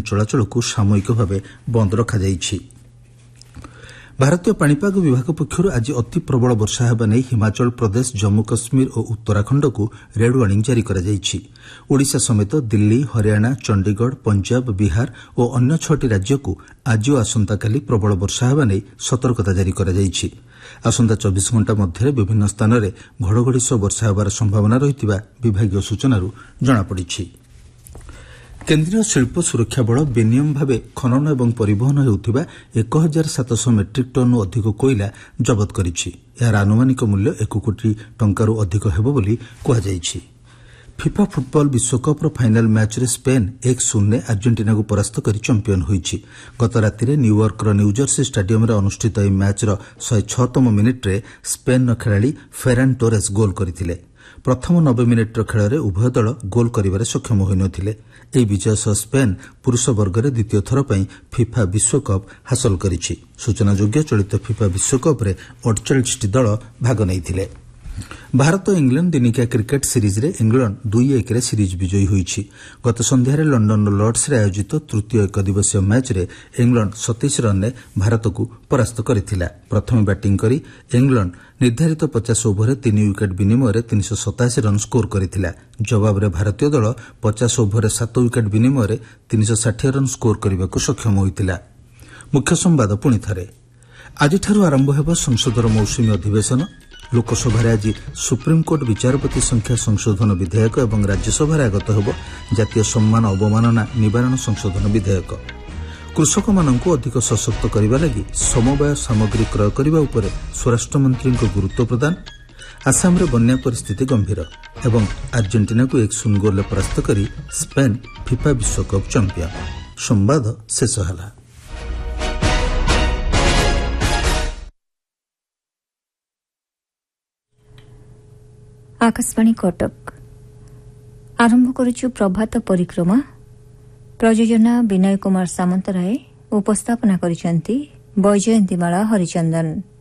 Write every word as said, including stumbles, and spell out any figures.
Train ଚଳାଚଳକୁ ସାମୟିକ ଭାବେ ବନ୍ଦ ରଖାଯାଇଛି। ଭାରତୀୟ ପାଣିପାଗ ବିଭାଗ ପକ୍ଷରୁ ଆଜି ଅତି ପ୍ରବଳ ବର୍ଷା ହେବା ନେଇ ହିମାଚଳ ପ୍ରଦେଶ, ଜମ୍ମୁ କାଶ୍ମୀର ଓ ଉତ୍ତରାଖଣ୍ଡକୁ ରେଡ୍ ୱାର୍ଣ୍ଣିଂ ଜାରି କରାଯାଇଛି। ଓଡ଼ିଶା ସମେତ ଦିଲ୍ଲୀ, ହରିୟାଣା, ଚଣ୍ଡିଗଡ଼, ପଞ୍ଜାବ, ବିହାର ଓ ଅନ୍ୟ ଛଅଟି ରାଜ୍ୟକୁ ଆଜି ଓ ଆସନ୍ତାକାଲି ପ୍ରବଳ ବର୍ଷା ହେବା ନେଇ ସତର୍କତା ଜାରି କରାଯାଇଛି। ଆସନ୍ତା ଚବିଶ ଘଣ୍ଟା ମଧ୍ୟରେ ବିଭିନ୍ନ ସ୍ଥାନରେ ଘଡ଼ଘଡ଼ି ସହ ବର୍ଷା ହେବାର ସମ୍ଭାବନା ରହିଥିବା ବିଭାଗୀୟ ସୂଚନାରୁ ଜଣାପଡ଼ିଛି। କେନ୍ଦ୍ରୀୟ ଶିଳ୍ପ ସୁରକ୍ଷା ବଳ ବେନିୟମ ଭାବେ ଖନନ ଏବଂ ପରିବହନ ହେଉଥିବା ଏକ ହଜାର ସାତଶହ ମେଟ୍ରିକ୍ ଟନ୍ରୁ ଅଧିକ କୋଇଲା ଜବତ କରିଛି। ଏହାର ଆନୁମାନିକ ମୂଲ୍ୟ ଏକ କୋଟି ଟଙ୍କାରୁ ଅଧିକ ହେବ ବୋଲି କୁହାଯାଇଛି। ଫିଫା ଫୁଟବଲ ବିଶ୍ୱକପ୍ର ଫାଇନାଲ୍ ମ୍ୟାଚ୍ରେ ସ୍ପେନ୍ ଏକ ଶୂନରେ ଆର୍ଜେଣ୍ଟିନାକୁ ପରାସ୍ତ କରି ଚମ୍ପିୟନ୍ ହୋଇଛି। ଗତ ରାତିରେ ନ୍ୟୁୟର୍କର ନ୍ୟୁଜର୍ସି ଷ୍ଟାଡିୟମରେ ଅନୁଷ୍ଠିତ ଏହି ମ୍ୟାଚ୍ର ଶହେ ଛଅତମ ମିନିଟ୍ରେ ସ୍ପେନ୍ର ଖେଳାଳି ଫେରାନ୍ ଟୋରେସ୍ ଗୋଲ୍ କରିଥିଲେ। ପ୍ରଥମ ନବେ ମିନିଟ୍ର ଖେଳରେ ଉଭୟ ଦଳ ଗୋଲ୍ କରିବାରେ ସକ୍ଷମ ହୋଇନଥିଲେ। ଏହି ବିଜୟ ସହ ସ୍ପେନ୍ ପୁରୁଷ ବର୍ଗରେ ଦ୍ୱିତୀୟ ଥର ପାଇଁ ଫିଫା ବିଶ୍ୱକପ୍ ହାସଲ କରିଛି। ସୂଚନାଯୋଗ୍ୟ ଚଳିତ ଫିଫା ବିଶ୍ୱକପ୍ରେ ଅଠଚାଳିଶଟି ଦଳ ଭାଗ ନେଇଥିଲେ। ଭାରତ ଓ ଇଂଲଣ୍ଡ ଦିନିକିଆ କ୍ରିକେଟ୍ ସିରିଜ୍ରେ ଇଂଲଣ୍ଡ ଦୁଇ ଏକରେ ସିରିଜ୍ ବିଜୟୀ ହୋଇଛି। ଗତ ସନ୍ଧ୍ୟାରେ ଲଣ୍ଡନର ଲର୍ଡସରେ ଆୟୋଜିତ ତୃତୀୟ ଏକଦିବସୀୟ ମ୍ୟାଚ୍ରେ ଇଂଲଣ୍ଡ ସତେଇଶ ରନ୍ରେ ଭାରତକୁ ପରାସ୍ତ କରିଥିଲା। ପ୍ରଥମେ ବ୍ୟାଟିଂ କରି ଇଂଲଣ୍ଡ ନିର୍ଦ୍ଧାରିତ ପଚାଶ ଓଭରରେ ତିନି ୱିକେଟ୍ ବିନିମୟରେ ତିନିଶହ ସତାଅଶୀ ରନ୍ ସ୍କୋର କରିଥିଲା। ଜବାବରେ ଭାରତୀୟ ଦଳ ପଚାଶ ଓଭରରେ ସାତ ୱିକେଟ୍ ବିନିମୟରେ ତିନିଶହ ଷାଠିଏ ରନ୍ ସ୍କୋର କରିବାକୁ ସକ୍ଷମ ହୋଇଥିଲା। ମୁଖ୍ୟ ସମ୍ବାଦ ପୁଣି ଥରେ। ଆଜିଠାରୁ ଆରମ୍ଭ ହେବ ସଂସଦର ମୌସୁମୀ ଅଧିବେଶନ। ଲୋକସଭାରେ ଆଜି ସୁପ୍ରିମକୋର୍ଟ ବିଚାରପତି ସଂଖ୍ୟା ସଂଶୋଧନ ବିଧେୟକ ଏବଂ ରାଜ୍ୟସଭାରେ ଆଗତ ହେବ ଜାତୀୟ ସମ୍ମାନ ଅବମାନନା ନିବାରଣ ସଂଶୋଧନ ବିଧେୟକ। କୃଷକମାନଙ୍କୁ ଅଧିକ ସଶକ୍ତ କରିବା ଲାଗି ସମବାୟ ସାମଗ୍ରୀ କ୍ରୟ କରିବା ଉପରେ ସ୍ୱରାଷ୍ଟ୍ରମନ୍ତ୍ରୀଙ୍କ ଗୁରୁତ୍ୱ ପ୍ରଦାନ। ଆସାମରେ ବନ୍ୟା ପରିସ୍ଥିତି ଗମ୍ଭୀର ଏବଂ ଆର୍ଜେଣ୍ଟିନାକୁ ଏକ ଶୂନ ଗୋଲ୍ରେ ପରାସ୍ତ କରି ସ୍ପେନ୍ ଫିଫା ବିଶ୍ୱକପ୍ ଚାମ୍ପିୟନ୍। ସମ୍ବାଦ ଶେଷ ହେଲା। आकाशवाणी कटक आरंभ करुछु प्रभात परिक्रमा। प्रयोजना विनय कुमार सामंतराय, उपस्थापना करिसेंती बैजयंतीमाला हरिचंदन।